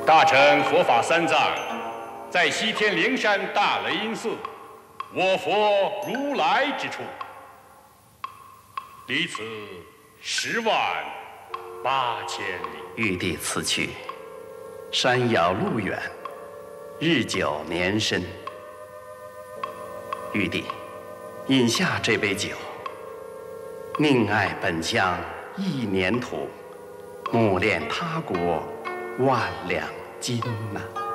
大乘佛法三藏，在西天灵山大雷音寺，我佛如来之处，离此108000里。 玉帝此去，山遥路远，日久年深。玉帝，饮下这杯酒，宁爱本乡一年土，慕恋他国万两金呐。